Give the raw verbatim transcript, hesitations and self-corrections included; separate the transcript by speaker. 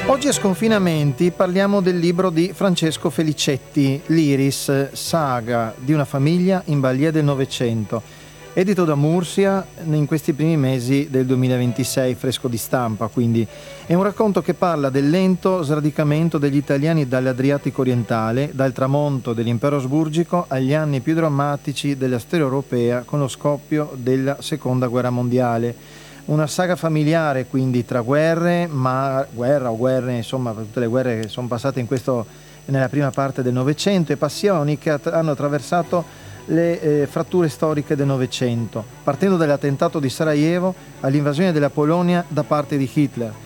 Speaker 1: Oggi a Sconfinamenti parliamo del libro di Francesco Felicetti, L'Iris, saga di una famiglia in balia del Novecento, edito da Mursia in questi primi mesi del duemilaventisei, fresco di stampa, quindi è un racconto che parla del lento sradicamento degli italiani dall'Adriatico orientale, dal tramonto dell'impero asburgico agli anni più drammatici della storia europea con lo scoppio della seconda guerra mondiale. Una saga familiare quindi tra guerre, ma guerra o guerre, insomma tutte le guerre che sono passate in questo, nella prima parte del Novecento, e passioni che att- hanno attraversato le eh, fratture storiche del Novecento, partendo dall'attentato di Sarajevo all'invasione della Polonia da parte di Hitler,